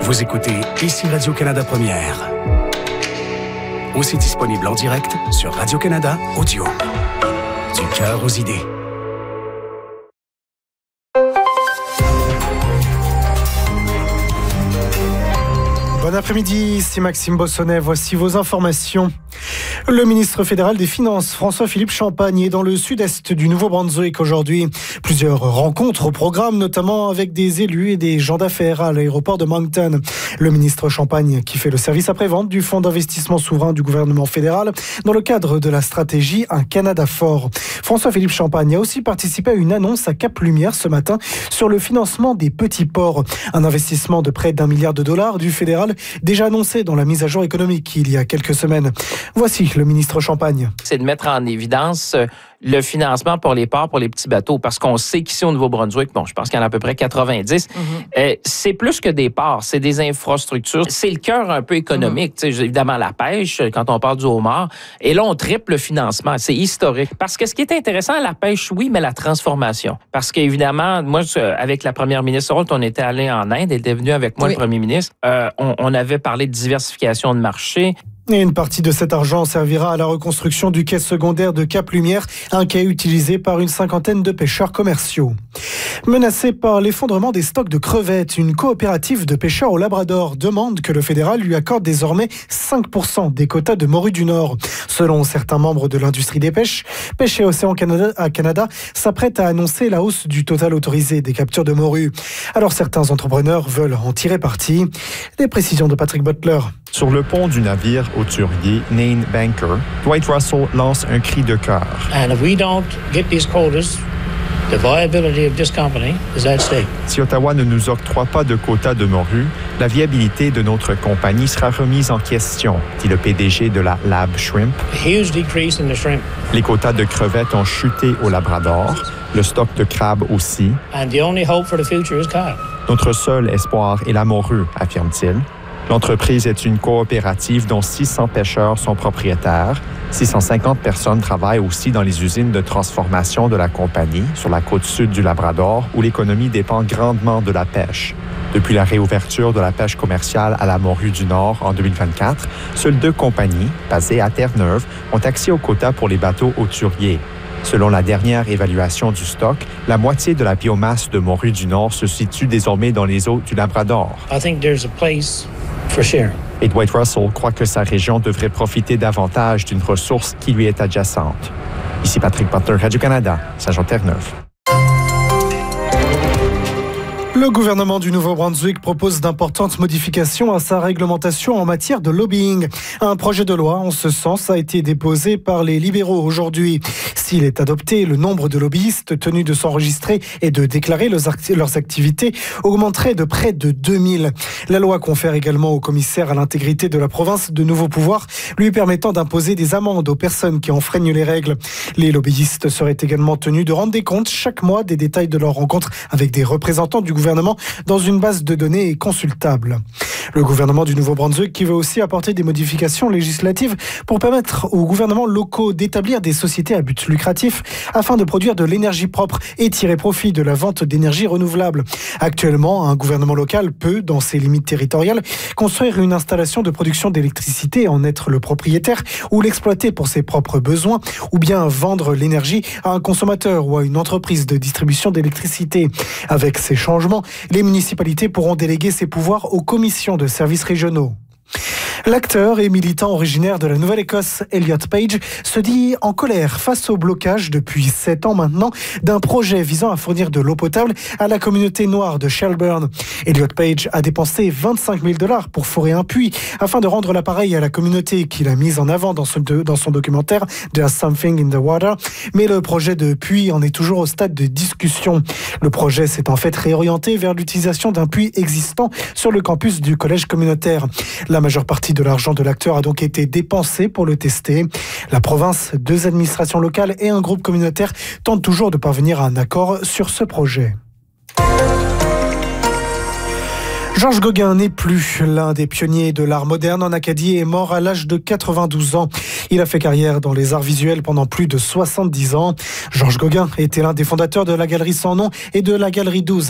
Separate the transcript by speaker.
Speaker 1: Vous écoutez ici Radio-Canada Première. Aussi disponible en direct sur Radio-Canada Audio. Du cœur aux idées.
Speaker 2: Bon après-midi, c'est Maxime Bossonnet. Voici vos informations. Le ministre fédéral des Finances, François-Philippe Champagne, est dans le sud-est du Nouveau-Brunswick aujourd'hui. Plusieurs rencontres au programme, notamment avec des élus et des gens d'affaires à l'aéroport de Moncton. Le ministre Champagne, qui fait le service après-vente du Fonds d'investissement souverain du gouvernement fédéral, dans le cadre de la stratégie Un Canada fort. François-Philippe Champagne a aussi participé à une annonce à Cap-Lumière ce matin sur le financement des petits ports. Un investissement de près d'1 milliard de dollars du fédéral, déjà annoncé dans la mise à jour économique il y a quelques semaines. Voici le ministre Champagne.
Speaker 3: C'est de mettre en évidence le financement pour les ports, pour les petits bateaux, parce qu'on sait qu'ici au Nouveau-Brunswick, je pense qu'il y en a à peu près 90, c'est plus que des ports, c'est des infrastructures. C'est le cœur un peu économique. Évidemment, la pêche, quand on parle du homard. Et là, on triple le financement. C'est historique. Parce que ce qui est intéressant, la pêche, oui, mais la transformation. Parce qu'évidemment, moi, avec la première ministre Holt, on était allé en Inde, elle était venue avec moi, le premier ministre. On avait parlé de diversification de marché.
Speaker 2: Et une partie de cet argent servira à la reconstruction du quai secondaire de Cap-Lumière, un quai utilisé par une cinquantaine de pêcheurs commerciaux. Menacée par l'effondrement des stocks de crevettes, une coopérative de pêcheurs au Labrador demande que le fédéral lui accorde désormais 5% des quotas de morue du Nord. Selon certains membres de l'industrie des pêches, Pêche et Océan Canada s'apprête à annoncer la hausse du total autorisé des captures de morue. Alors certains entrepreneurs veulent en tirer parti. Les précisions de Patrick Butler.
Speaker 4: Sur le pont du navire hauturier Nain Banker, Dwight Russell lance un cri de cœur.
Speaker 5: And if we don't get these quotas, the viability of this company is at stake.
Speaker 4: Si Ottawa ne nous octroie pas de quotas de morue, la viabilité de notre compagnie sera remise en question, dit le PDG de la Lab Shrimp.
Speaker 5: A huge decrease in the shrimp.
Speaker 4: Les quotas de crevettes ont chuté au Labrador, le stock de crabes aussi.
Speaker 5: And the only hope for the future is cod.
Speaker 4: Notre seul espoir est la morue, affirme-t-il. L'entreprise est une coopérative dont 600 pêcheurs sont propriétaires. 650 personnes travaillent aussi dans les usines de transformation de la compagnie sur la côte sud du Labrador, où l'économie dépend grandement de la pêche. Depuis la réouverture de la pêche commerciale à la morue du Nord en 2024, seules 2 compagnies, basées à Terre-Neuve, ont accès aux quotas pour les bateaux hauturiers. Selon la dernière évaluation du stock, la moitié de la biomasse de morue du Nord se situe désormais dans les eaux du Labrador.
Speaker 5: I think there's a place for sharing.
Speaker 4: Et Dwight Russell croit que sa région devrait profiter davantage d'une ressource qui lui est adjacente. Ici Patrick Butler, Radio-Canada, Saint-Jean-Terre-Neuve.
Speaker 2: Le gouvernement du Nouveau-Brunswick propose d'importantes modifications à sa réglementation en matière de lobbying. Un projet de loi en ce sens a été déposé par les libéraux aujourd'hui. S'il est adopté, le nombre de lobbyistes tenus de s'enregistrer et de déclarer leurs activités augmenterait de près de 2000. La loi confère également au commissaire à l'intégrité de la province de nouveaux pouvoirs, lui permettant d'imposer des amendes aux personnes qui enfreignent les règles. Les lobbyistes seraient également tenus de rendre des comptes chaque mois des détails de leurs rencontres avec des représentants du gouvernement dans une base de données consultable. Le gouvernement du Nouveau-Brunswick qui veut aussi apporter des modifications législatives pour permettre aux gouvernements locaux d'établir des sociétés à but lucratif afin de produire de l'énergie propre et tirer profit de la vente d'énergie renouvelable. Actuellement, un gouvernement local peut, dans ses limites territoriales, construire une installation de production d'électricité et en être le propriétaire ou l'exploiter pour ses propres besoins ou bien vendre l'énergie à un consommateur ou à une entreprise de distribution d'électricité. Avec ces changements, les municipalités pourront déléguer ces pouvoirs aux commissions de services régionaux. L'acteur et militant originaire de la Nouvelle-Écosse, Elliot Page, se dit en colère face au blocage depuis 7 ans maintenant d'un projet visant à fournir de l'eau potable à la communauté noire de Shelburne. Elliot Page a dépensé 25 000 $ pour forer un puits afin de rendre l'appareil à la communauté qu'il a mise en avant dans son documentaire There's Something in the Water. Mais le projet de puits en est toujours au stade de discussion. Le projet s'est en fait réorienté vers l'utilisation d'un puits existant sur le campus du collège communautaire. La majeure partie de l'argent de l'acteur a donc été dépensé pour le tester. La province, 2 administrations locales et un groupe communautaire tentent toujours de parvenir à un accord sur ce projet. Georges Gauguin n'est plus l'un des pionniers de l'art moderne en Acadie et est mort à l'âge de 92 ans. Il a fait carrière dans les arts visuels pendant plus de 70 ans. Georges Gauguin était l'un des fondateurs de la Galerie Sans Nom et de la Galerie 12